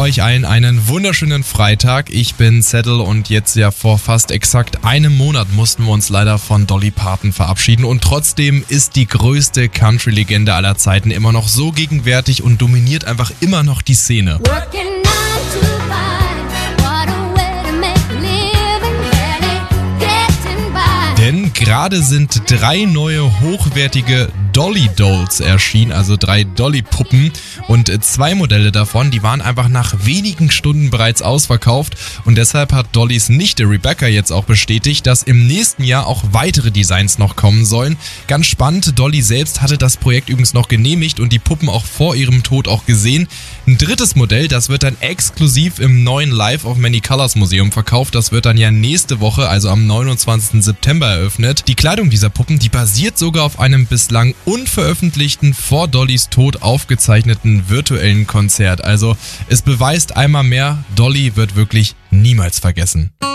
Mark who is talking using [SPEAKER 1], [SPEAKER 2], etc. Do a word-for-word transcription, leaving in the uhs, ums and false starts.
[SPEAKER 1] euch allen einen wunderschönen Freitag. Ich bin Zettel und jetzt ja vor fast exakt einem Monat mussten wir uns leider von Dolly Parton verabschieden. Und trotzdem ist die größte Country-Legende aller Zeiten immer noch so gegenwärtig und dominiert einfach immer noch die Szene. Denn gerade sind drei neue hochwertige Dolly Dolls erschienen, also drei Dolly-Puppen, und zwei Modelle davon, die waren einfach nach wenigen Stunden bereits ausverkauft, und deshalb hat Dollys Nichte Rebecca jetzt auch bestätigt, dass im nächsten Jahr auch weitere Designs noch kommen sollen. Ganz spannend, Dolly selbst hatte das Projekt übrigens noch genehmigt und die Puppen auch vor ihrem Tod auch gesehen. Ein drittes Modell, das wird dann exklusiv im neuen Life of Many Colors Museum verkauft, das wird dann ja nächste Woche, also am neunundzwanzigsten September eröffnet. Die Kleidung dieser Puppen, die basiert sogar auf einem bislang unveröffentlichten, vor Dollys Tod aufgezeichneten virtuellen Konzert. Also es beweist einmal mehr, Dolly wird wirklich niemals vergessen.